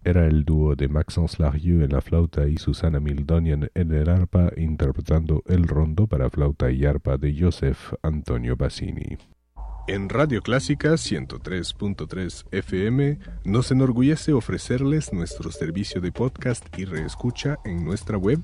era el dúo de Maxence Larieux en la flauta y Susana Mildonian en el arpa interpretando el rondo para flauta y arpa de Joseph Antonio Bassini. En Radio Clásica 103.3 FM nos enorgullece ofrecerles nuestro servicio de podcast y reescucha en nuestra web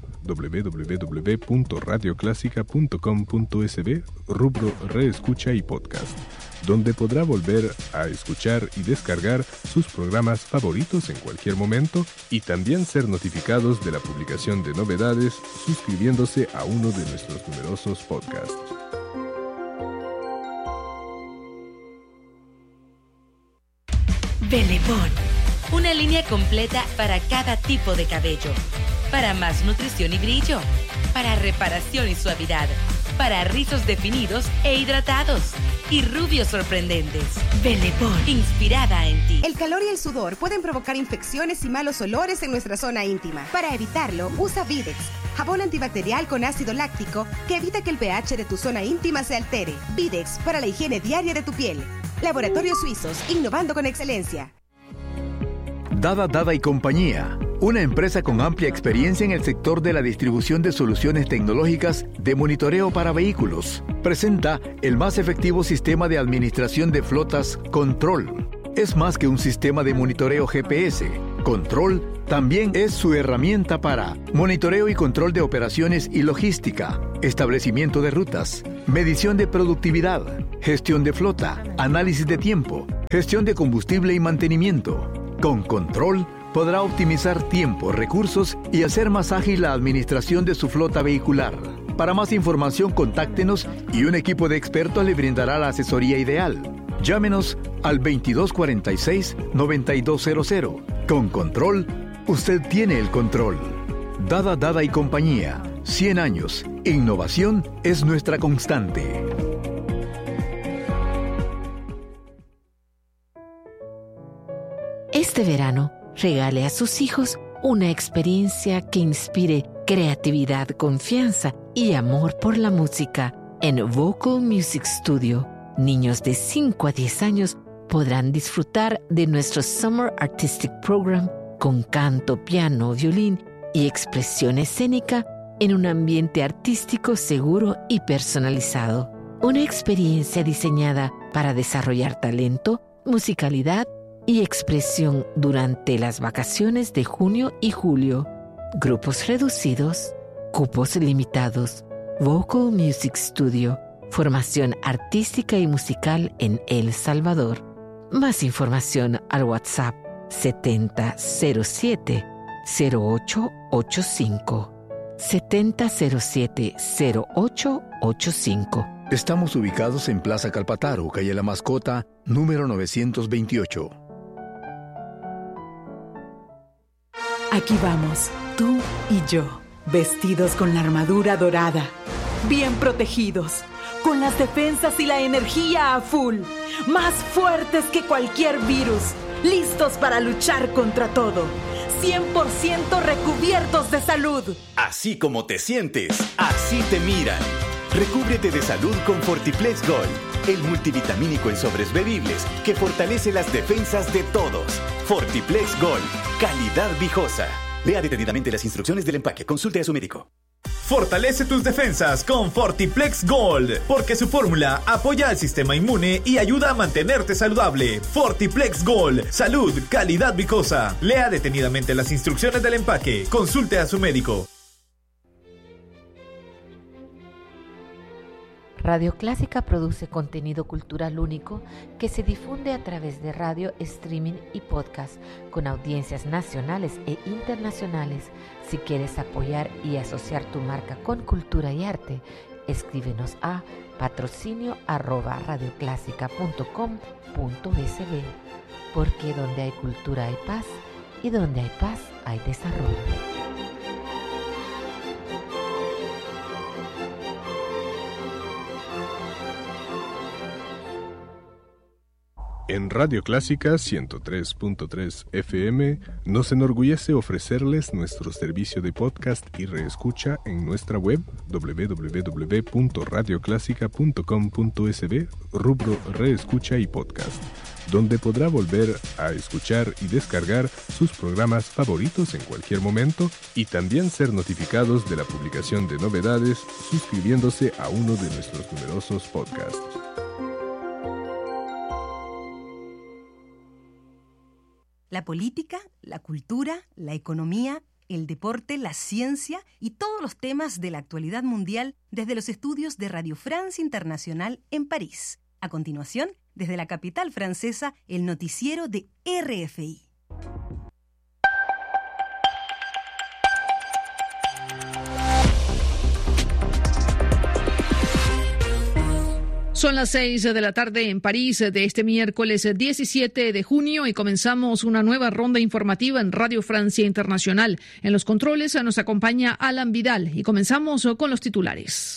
www.radioclásica.com.sb, rubro Reescucha y Podcast, donde podrá volver a escuchar y descargar sus programas favoritos en cualquier momento y también ser notificados de la publicación de novedades suscribiéndose a uno de nuestros numerosos podcasts. Bellepon, una línea completa para cada tipo de cabello, para más nutrición y brillo, para reparación y suavidad, para rizos definidos e hidratados y rubios sorprendentes. Bellepon, inspirada en ti. El calor y el sudor pueden provocar infecciones y malos olores en nuestra zona íntima. Para evitarlo, usa Videx, jabón antibacterial con ácido láctico que evita que el pH de tu zona íntima se altere. Videx, para la higiene diaria de tu piel. Laboratorios Suizos, innovando con excelencia. Dada y compañía, una empresa con amplia experiencia en el sector de la distribución de soluciones tecnológicas de monitoreo para vehículos, presenta el más efectivo sistema de administración de flotas Control. Es más que un sistema de monitoreo GPS. Control también es su herramienta para monitoreo y control de operaciones y logística, establecimiento de rutas, medición de productividad, gestión de flota, análisis de tiempo, gestión de combustible y mantenimiento. Con Control podrá optimizar tiempo, recursos y hacer más ágil la administración de su flota vehicular. Para más información, contáctenos y un equipo de expertos le brindará la asesoría ideal. Llámenos al 2246-9200. Con Control, usted tiene el control. Dada y compañía. 100 años. Innovación es nuestra constante. Este verano, regale a sus hijos una experiencia que inspire creatividad, confianza y amor por la música. En Vocal Music Studio, niños de 5 a 10 años podrán disfrutar de nuestro Summer Artistic Program con canto, piano, violín y expresión escénica en un ambiente artístico seguro y personalizado. Una experiencia diseñada para desarrollar talento, musicalidad y expresión durante las vacaciones de junio y julio. Grupos reducidos, cupos limitados. Vocal Music Studio, formación artística y musical en El Salvador. Más información al WhatsApp 7007-0885. 7007-0885. Estamos ubicados en Plaza Calpataro, calle La Mascota, número 928. Aquí vamos, tú y yo, vestidos con la armadura dorada, bien protegidos, con las defensas y la energía a full, más fuertes que cualquier virus, listos para luchar contra todo, 100% recubiertos de salud. Así como te sientes, así te miran. Recúbrete de salud con Fortiplex Gold, el multivitamínico en sobres bebibles que fortalece las defensas de todos. Fortiplex Gold, calidad viejosa. Lea detenidamente las instrucciones del empaque. Consulte a su médico. Fortalece tus defensas con Fortiplex Gold, porque su fórmula apoya al sistema inmune y ayuda a mantenerte saludable. Fortiplex Gold, salud, calidad viejosa. Lea detenidamente las instrucciones del empaque. Consulte a su médico. Radio Clásica produce contenido cultural único que se difunde a través de radio, streaming y podcast con audiencias nacionales e internacionales. Si quieres apoyar y asociar tu marca con cultura y arte, escríbenos a patrocinio@radioclásica.com.sb, porque donde hay cultura hay paz y donde hay paz hay desarrollo. En Radio Clásica 103.3 FM nos enorgullece ofrecerles nuestro servicio de podcast y reescucha en nuestra web www.radioclásica.com.sb, rubro Reescucha y Podcast, donde podrá volver a escuchar y descargar sus programas favoritos en cualquier momento y también ser notificados de la publicación de novedades suscribiéndose a uno de nuestros numerosos podcasts. La política, la cultura, la economía, el deporte, la ciencia y todos los temas de la actualidad mundial desde los estudios de Radio France Internacional en París. A continuación, desde la capital francesa, el noticiero de RFI. Son las 6 de la tarde en París de este miércoles 17 de junio y comenzamos una nueva ronda informativa en Radio Francia Internacional. En los controles nos acompaña Alan Vidal y comenzamos con los titulares.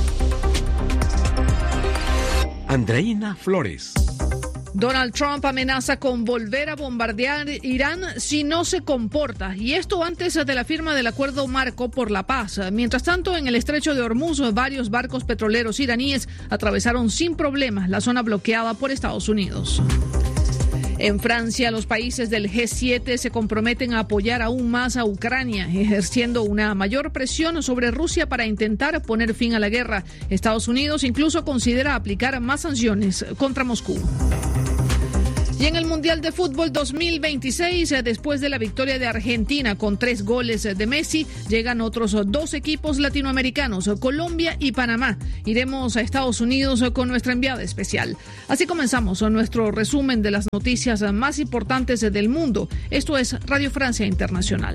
Andreina Flores. Donald Trump amenaza con volver a bombardear Irán si no se comporta, y esto antes de la firma del acuerdo marco por la paz. Mientras tanto, en el estrecho de Hormuz, varios barcos petroleros iraníes atravesaron sin problemas la zona bloqueada por Estados Unidos. En Francia, los países del G7 se comprometen a apoyar aún más a Ucrania, ejerciendo una mayor presión sobre Rusia para intentar poner fin a la guerra. Estados Unidos incluso considera aplicar más sanciones contra Moscú. Y en el Mundial de Fútbol 2026, después de la victoria de Argentina con 3 goles de Messi, llegan otros 2 equipos latinoamericanos, Colombia y Panamá. Iremos a Estados Unidos con nuestra enviada especial. Así comenzamos nuestro resumen de las noticias más importantes del mundo. Esto es Radio Francia Internacional.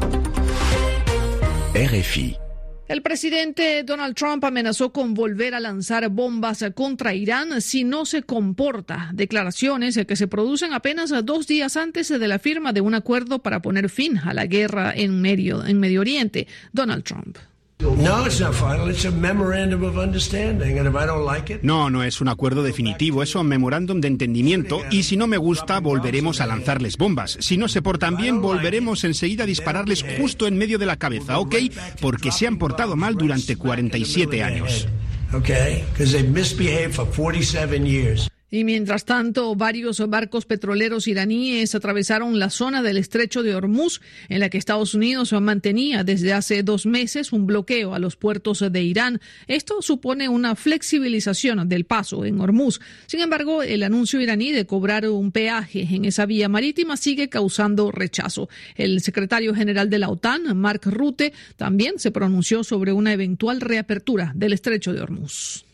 RFI. El presidente Donald Trump amenazó con volver a lanzar bombas contra Irán si no se comporta. Declaraciones que se producen apenas 2 días antes de la firma de un acuerdo para poner fin a la guerra en Medio Oriente. Donald Trump. No es un acuerdo definitivo, es un memorándum de entendimiento y si no me gusta volveremos a lanzarles bombas. Si no se portan bien volveremos enseguida a dispararles justo en medio de la cabeza, ¿ok? Porque se han portado mal durante 47 años. Y mientras tanto, varios barcos petroleros iraníes atravesaron la zona del estrecho de Hormuz, en la que Estados Unidos mantenía desde hace 2 meses un bloqueo a los puertos de Irán. Esto supone una flexibilización del paso en Hormuz. Sin embargo, el anuncio iraní de cobrar un peaje en esa vía marítima sigue causando rechazo. El secretario general de la OTAN, Mark Rutte, también se pronunció sobre una eventual reapertura del estrecho de Hormuz.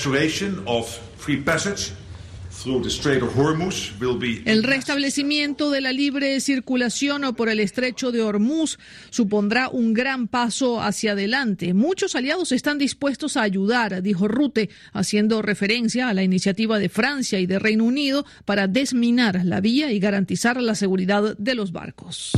El restablecimiento de la libre circulación por el estrecho de Hormuz supondrá un gran paso hacia adelante. Muchos aliados están dispuestos a ayudar, dijo Rutte, haciendo referencia a la iniciativa de Francia y de Reino Unido para desminar la vía y garantizar la seguridad de los barcos.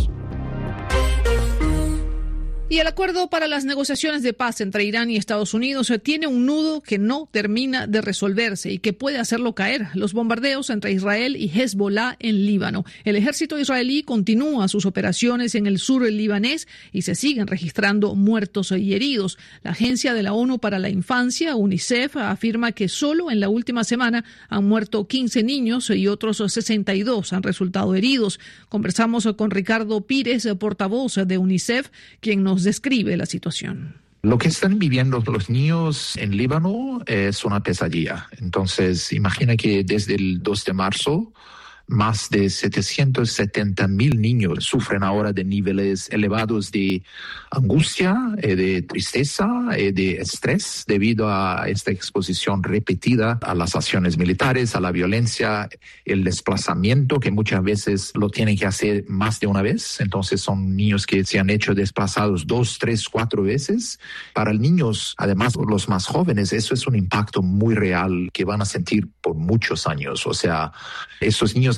Y el acuerdo para las negociaciones de paz entre Irán y Estados Unidos tiene un nudo que no termina de resolverse y que puede hacerlo caer: los bombardeos entre Israel y Hezbollah en Líbano. El ejército israelí continúa sus operaciones en el sur libanés y se siguen registrando muertos y heridos. La Agencia de la ONU para la Infancia, UNICEF, afirma que solo en la última semana han muerto 15 niños y otros 62 han resultado heridos. Conversamos con Ricardo Pires, portavoz de UNICEF, quien nos describe la situación. Lo que están viviendo los niños en Líbano es una pesadilla. Entonces, imagina que desde el 2 de marzo, más de 770,000 niños sufren ahora de niveles elevados de angustia, de tristeza, de estrés debido a esta exposición repetida a las acciones militares, a la violencia, el desplazamiento, que muchas veces lo tienen que hacer más de una vez. Entonces son niños que se han hecho desplazados 2, 3, 4 veces. Para los niños, además los más jóvenes, eso es un impacto muy real que van a sentir por muchos años. O sea, estos niños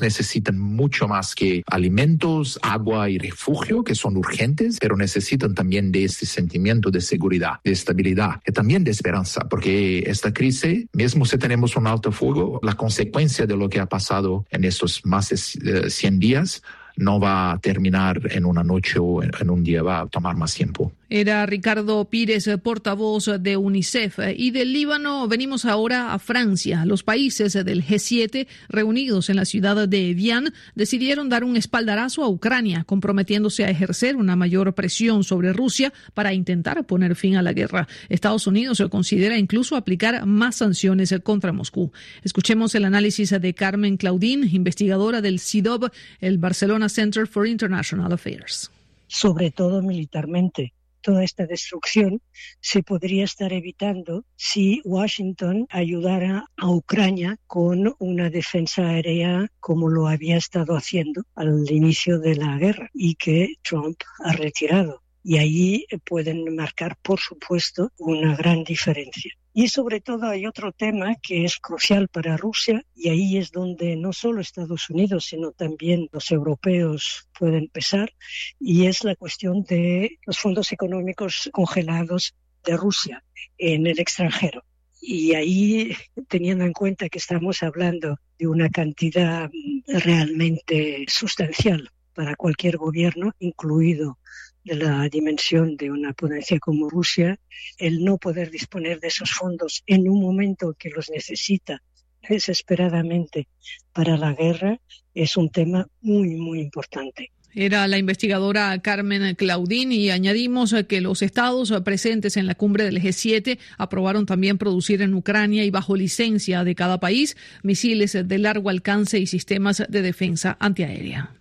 Ellos necesitan mucho más que alimentos, agua y refugio, que son urgentes, pero necesitan también de este sentimiento de seguridad, de estabilidad y también de esperanza, porque esta crisis, mismo si tenemos un alto fuego, la consecuencia de lo que ha pasado en estos más de 100 días no va a terminar en una noche o en un día, va a tomar más tiempo. Era Ricardo Pires, portavoz de UNICEF. Y del Líbano venimos ahora a Francia. Los países del G7, reunidos en la ciudad de Evian, decidieron dar un espaldarazo a Ucrania, comprometiéndose a ejercer una mayor presión sobre Rusia para intentar poner fin a la guerra. Estados Unidos considera incluso aplicar más sanciones contra Moscú. Escuchemos el análisis de Carmen Claudín, investigadora del CIDOB, el Barcelona Center for International Affairs. Sobre todo militarmente. Toda esta destrucción se podría estar evitando si Washington ayudara a Ucrania con una defensa aérea como lo había estado haciendo al inicio de la guerra y que Trump ha retirado. Y ahí pueden marcar, por supuesto, una gran diferencia. Y sobre todo hay otro tema que es crucial para Rusia, y ahí es donde no solo Estados Unidos, sino también los europeos pueden pesar, y es la cuestión de los fondos económicos congelados de Rusia en el extranjero. Y ahí, teniendo en cuenta que estamos hablando de una cantidad realmente sustancial para cualquier gobierno, incluido de la dimensión de una potencia como Rusia, el no poder disponer de esos fondos en un momento que los necesita desesperadamente para la guerra es un tema muy, muy importante. Era la investigadora Carmen Claudín, y añadimos que los estados presentes en la cumbre del G7 aprobaron también producir en Ucrania y bajo licencia de cada país misiles de largo alcance y sistemas de defensa antiaérea.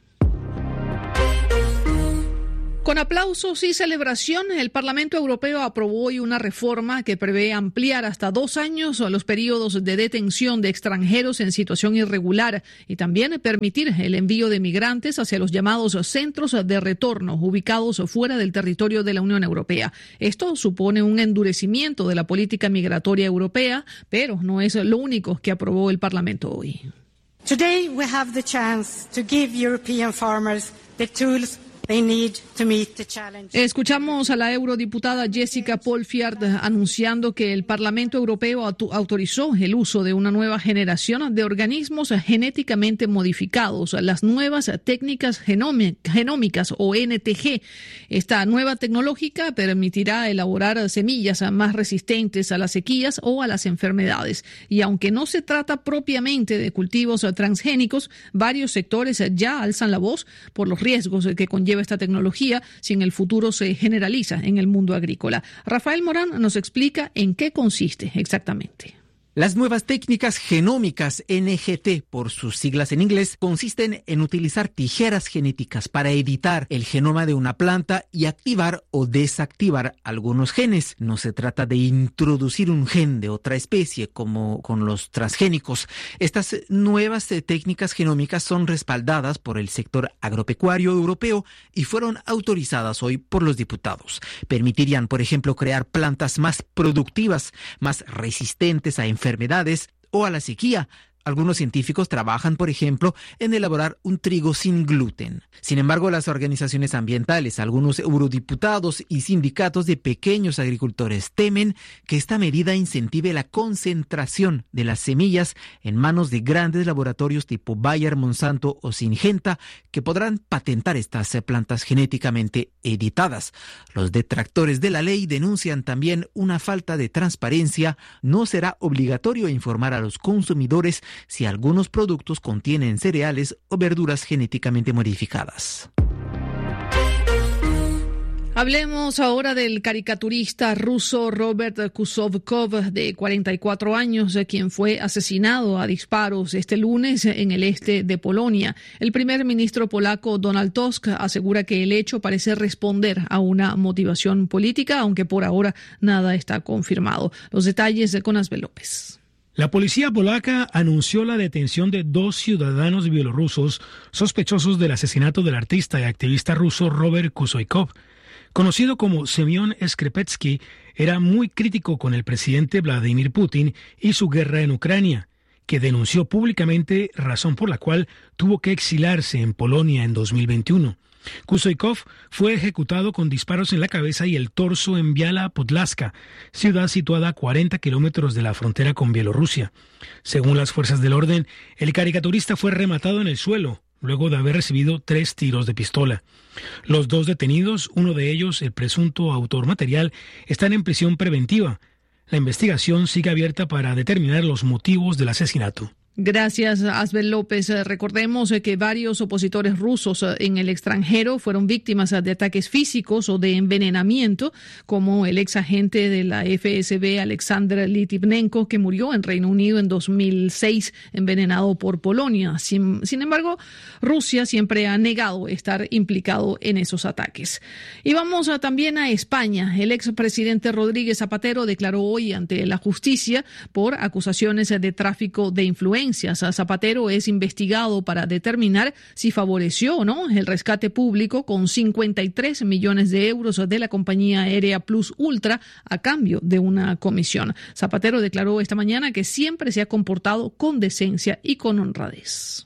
Con aplausos y celebración, el Parlamento Europeo aprobó hoy una reforma que prevé ampliar hasta 2 años los periodos de detención de extranjeros en situación irregular y también permitir el envío de migrantes hacia los llamados centros de retorno ubicados fuera del territorio de la Unión Europea. Esto supone un endurecimiento de la política migratoria europea, pero no es lo único que aprobó el Parlamento hoy. Today we have the chance to give European farmers the tools they need to meet the challenge. Escuchamos a la eurodiputada Jessica Polfjard anunciando que el Parlamento Europeo autorizó el uso de una nueva generación de organismos genéticamente modificados, las nuevas técnicas genómicas o NTG. Esta nueva tecnológica permitirá elaborar semillas más resistentes a las sequías o a las enfermedades. Y aunque no se trata propiamente de cultivos transgénicos, varios sectores ya alzan la voz por los riesgos que conlleva esta tecnología si en el futuro se generaliza en el mundo agrícola. Rafael Morán nos explica en qué consiste exactamente. Las nuevas técnicas genómicas, NGT por sus siglas en inglés, consisten en utilizar tijeras genéticas para editar el genoma de una planta y activar o desactivar algunos genes. No se trata de introducir un gen de otra especie como con los transgénicos. Estas nuevas técnicas genómicas son respaldadas por el sector agropecuario europeo y fueron autorizadas hoy por los diputados. Permitirían, por ejemplo, crear plantas más productivas, más resistentes a enfermedades o a la sequía. Algunos científicos trabajan, por ejemplo, en elaborar un trigo sin gluten. Sin embargo, las organizaciones ambientales, algunos eurodiputados y sindicatos de pequeños agricultores temen que esta medida incentive la concentración de las semillas en manos de grandes laboratorios tipo Bayer, Monsanto o Syngenta, que podrán patentar estas plantas genéticamente editadas. Los detractores de la ley denuncian también una falta de transparencia. No será obligatorio informar a los consumidores si algunos productos contienen cereales o verduras genéticamente modificadas. Hablemos ahora del caricaturista ruso Robert Kuzovkov, de 44 años, quien fue asesinado a disparos este lunes en el este de Polonia. El primer ministro polaco Donald Tusk asegura que el hecho parece responder a una motivación política, aunque por ahora nada está confirmado. Los detalles con Asbel López. La policía polaca anunció la detención de 2 ciudadanos bielorrusos sospechosos del asesinato del artista y activista ruso Robert Kuzovkov. Conocido como Semyon Skripetsky, era muy crítico con el presidente Vladimir Putin y su guerra en Ucrania. que denunció públicamente, razón por la cual tuvo que exilarse en Polonia en 2021. Kusoikov fue ejecutado con disparos en la cabeza y el torso en Biała Podlaska, ciudad situada a 40 kilómetros de la frontera con Bielorrusia. Según las fuerzas del orden, el caricaturista fue rematado en el suelo, luego de haber recibido 3 tiros de pistola. Los 2 detenidos, uno de ellos, el presunto autor material, están en prisión preventiva. La investigación sigue abierta para determinar los motivos del asesinato. Gracias, Asbel López. Recordemos que varios opositores rusos en el extranjero fueron víctimas de ataques físicos o de envenenamiento, como el ex agente de la FSB, Alexander Litvinenko, que murió en Reino Unido en 2006 envenenado por Polonia. Sin embargo, Rusia siempre ha negado estar implicado en esos ataques. Y vamos también a España. El expresidente Rodríguez Zapatero declaró hoy ante la justicia por acusaciones de tráfico de influencias. Zapatero es investigado para determinar si favoreció o no el rescate público con 53 millones de euros de la compañía aérea Plus Ultra a cambio de una comisión. Zapatero declaró esta mañana que siempre se ha comportado con decencia y con honradez.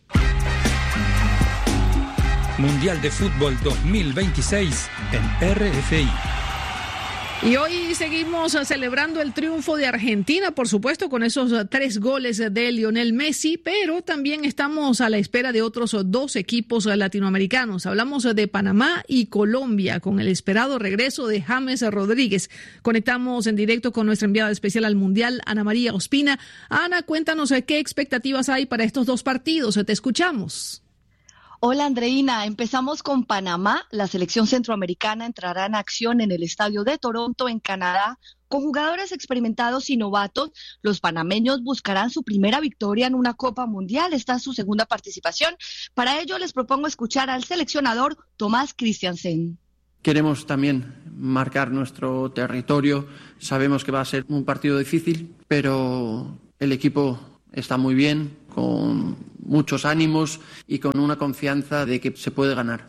Mundial de Fútbol 2026 en RFI. Y hoy seguimos celebrando el triunfo de Argentina, por supuesto, con esos 3 goles de Lionel Messi, pero también estamos a la espera de otros 2 equipos latinoamericanos. Hablamos de Panamá y Colombia, con el esperado regreso de James Rodríguez. Conectamos en directo con nuestra enviada especial al Mundial, Ana María Ospina. Ana, cuéntanos qué expectativas hay para estos 2 partidos. Te escuchamos. Hola Andreina, empezamos con Panamá. La selección centroamericana entrará en acción en el estadio de Toronto, en Canadá, con jugadores experimentados y novatos. Los panameños buscarán su primera victoria en una Copa Mundial. Esta es su segunda participación. Para ello les propongo escuchar al seleccionador Thomas Christiansen. Queremos también marcar nuestro territorio. Sabemos que va a ser un partido difícil, pero el equipo está muy bien, con muchos ánimos y con una confianza de que se puede ganar.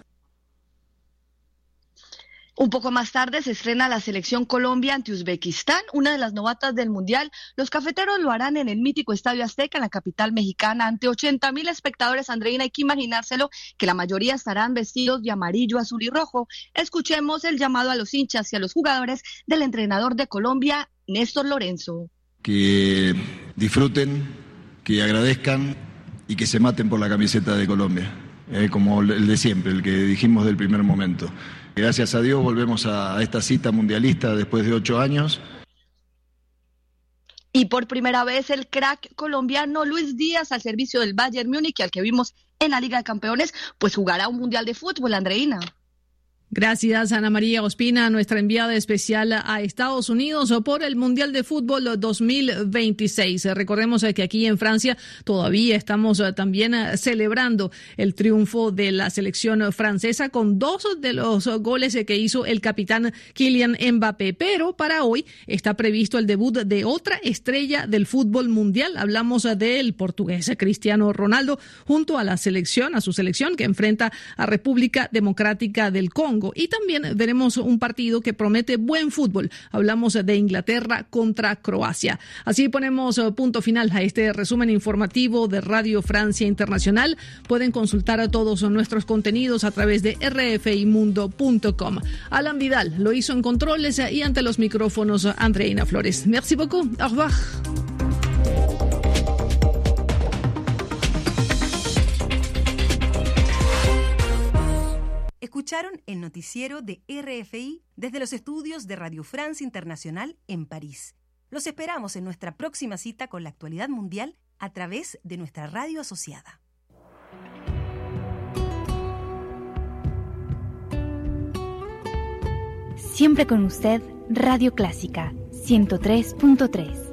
Un poco más tarde se estrena la selección Colombia ante Uzbekistán, una de las novatas del Mundial. Los cafeteros lo harán en el mítico Estadio Azteca, en la capital mexicana, ante 80,000 espectadores. Andreina, hay que imaginárselo, que la mayoría estarán vestidos de amarillo, azul y rojo. Escuchemos el llamado a los hinchas y a los jugadores del entrenador de Colombia, Néstor Lorenzo. Que disfruten, que agradezcan y que se maten por la camiseta de Colombia, como el de siempre, el que dijimos del primer momento. Gracias a Dios volvemos a esta cita mundialista después de 8 años. Y por primera vez el crack colombiano Luis Díaz, al servicio del Bayern Múnich, al que vimos en la Liga de Campeones, pues jugará un Mundial de Fútbol, Andreina. Gracias, Ana María Ospina, nuestra enviada especial a Estados Unidos por el Mundial de Fútbol 2026. Recordemos que aquí en Francia todavía estamos también celebrando el triunfo de la selección francesa con 2 de los goles que hizo el capitán Kylian Mbappé. Pero para hoy está previsto el debut de otra estrella del fútbol mundial. Hablamos del portugués Cristiano Ronaldo junto a su selección que enfrenta a República Democrática del Congo. Y también veremos un partido que promete buen fútbol. Hablamos de Inglaterra contra Croacia. Así ponemos punto final a este resumen informativo de Radio Francia Internacional. Pueden consultar todos nuestros contenidos a través de rfimundo.com. Alan Vidal lo hizo en controles y ante los micrófonos Andreina Flores. Merci beaucoup. Au revoir. Escucharon el noticiero de RFI desde los estudios de Radio France Internacional en París. Los esperamos en nuestra próxima cita con la actualidad mundial a través de nuestra radio asociada. Siempre con usted, Radio Clásica 103.3.